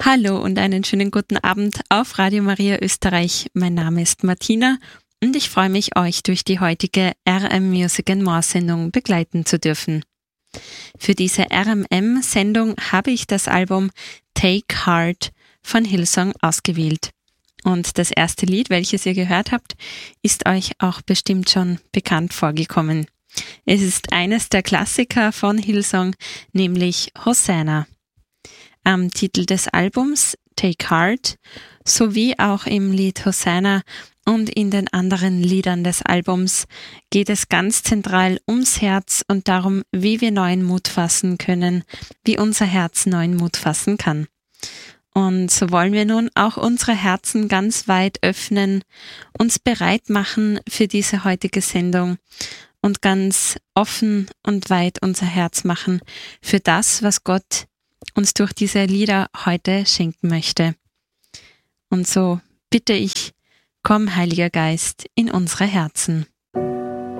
Hallo und einen schönen guten Abend auf Radio Maria Österreich. Mein Name ist Martina und ich freue mich, euch durch die heutige RM Music and More Sendung begleiten zu dürfen. Für diese RMM-Sendung habe ich das Album Take Heart von Hillsong ausgewählt. Und das erste Lied, welches ihr gehört habt, ist euch auch bestimmt schon bekannt vorgekommen. Es ist eines der Klassiker von Hillsong, nämlich Hosanna. Am Titel des Albums Take Heart sowie auch im Lied Hosanna und in den anderen Liedern des Albums geht es ganz zentral ums Herz und darum, wie wir neuen Mut fassen können, wie unser Herz neuen Mut fassen kann. Und so wollen wir nun auch unsere Herzen ganz weit öffnen, uns bereit machen für diese heutige Sendung und ganz offen und weit unser Herz machen für das, was Gott uns durch diese Lieder heute schenken möchte. Und so bitte ich, komm, Heiliger Geist, in unsere Herzen.